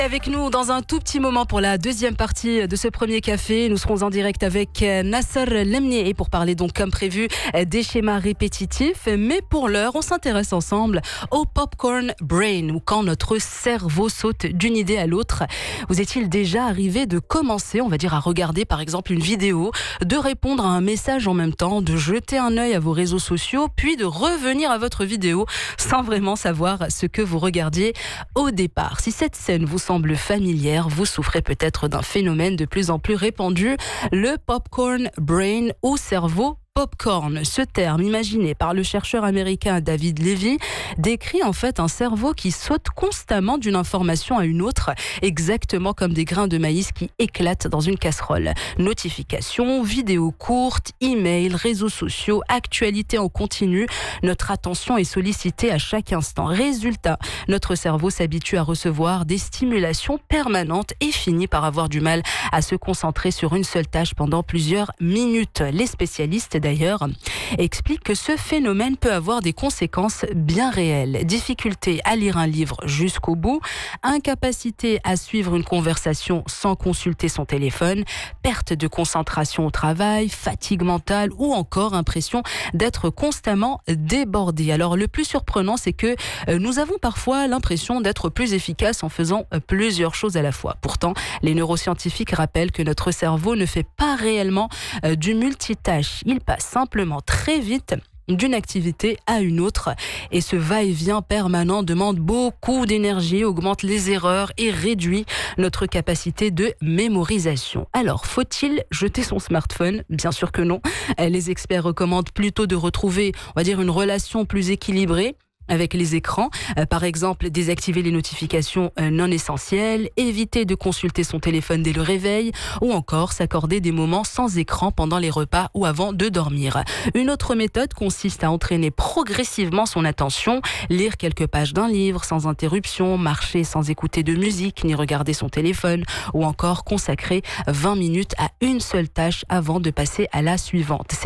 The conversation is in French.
Avec nous dans un tout petit moment pour la deuxième partie de ce premier café. Nous serons en direct avec Nasser Lemnier pour parler donc comme prévu des schémas répétitifs. Mais pour l'heure, on s'intéresse ensemble au popcorn brain, ou quand notre cerveau saute d'une idée à l'autre. Vous est-il déjà arrivé de commencer, on va dire, à regarder par exemple une vidéo, de répondre à un message en même temps, de jeter un œil à vos réseaux sociaux, puis de revenir à votre vidéo sans vraiment savoir ce que vous regardiez au départ? Si cette scène vous semble familière, vous souffrez peut-être d'un phénomène de plus en plus répandu, le popcorn brain ou cerveau popcorn. Ce terme, imaginé par le chercheur américain David Levy, décrit en fait un cerveau qui saute constamment d'une information à une autre, exactement comme des grains de maïs qui éclatent dans une casserole. Notifications, vidéos courtes, emails, réseaux sociaux, actualités en continu, notre attention est sollicitée à chaque instant. Résultat, notre cerveau s'habitue à recevoir des stimulations permanentes et finit par avoir du mal à se concentrer sur une seule tâche pendant plusieurs minutes. Les spécialistes d'ailleurs explique que ce phénomène peut avoir des conséquences bien réelles. Difficulté à lire un livre jusqu'au bout, incapacité à suivre une conversation sans consulter son téléphone, perte de concentration au travail, fatigue mentale ou encore impression d'être constamment débordé. Alors le plus surprenant, c'est que nous avons parfois l'impression d'être plus efficace en faisant plusieurs choses à la fois. Pourtant, les neuroscientifiques rappellent que notre cerveau ne fait pas réellement du multitâche. Il passe simplement très vite d'une activité à une autre. Et ce va-et-vient permanent demande beaucoup d'énergie, augmente les erreurs et réduit notre capacité de mémorisation. Alors, faut-il jeter son smartphone? Bien sûr que non. Les experts recommandent plutôt de retrouver, on va dire, une relation plus équilibrée avec les écrans, par exemple désactiver les notifications non essentielles, éviter de consulter son téléphone dès le réveil ou encore s'accorder des moments sans écran pendant les repas ou avant de dormir. Une autre méthode consiste à entraîner progressivement son attention, lire quelques pages d'un livre sans interruption, marcher sans écouter de musique ni regarder son téléphone ou encore consacrer 20 minutes à une seule tâche avant de passer à la suivante.